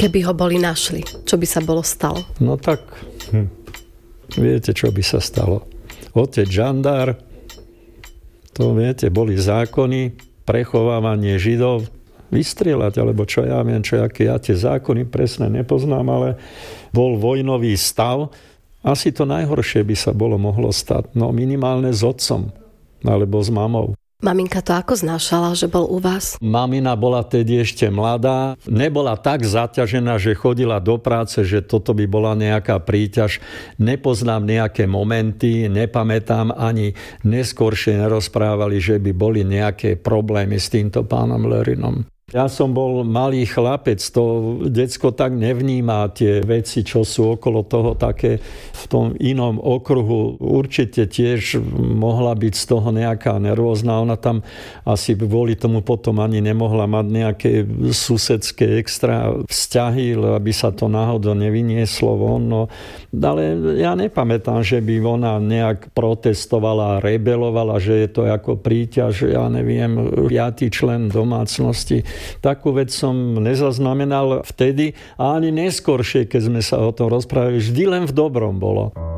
Keby ho boli našli, čo by sa bolo stalo? No tak, viete, čo by sa stalo. Otec žandár, to viete, boli zákony, prechovávanie Židov, vystrieľať, alebo čo ja viem, ja tie zákony presne nepoznám, ale bol vojnový stav. Asi to najhoršie by sa mohlo stať. No minimálne s otcom, alebo s mamou. Maminka to ako znášala, že bol u vás? Mamina bola tedy ešte mladá. Nebola tak zaťažená, že chodila do práce, že toto by bola nejaká príťaž. Nepoznám nejaké momenty, nepamätám ani neskoršie nerozprávali, že by boli nejaké problémy s týmto pánom Lörinom. Ja som bol malý chlapec, to decko tak nevníma tie veci, čo sú okolo toho také v tom inom okruhu. Určite tiež mohla byť z toho nejaká nervózna. Ona tam asi kvôli tomu potom ani nemohla mať nejaké susedské extra vzťahy, aby sa to náhodou nevynieslo von. No, ale ja nepamätám, že by ona nejak protestovala, rebelovala, že je to ako príťaž, ja neviem, 5. člen domácnosti. Takú vec som nezaznamenal vtedy a ani neskoršie, keď sme sa o tom rozprávali. Vždy len v dobrom bolo.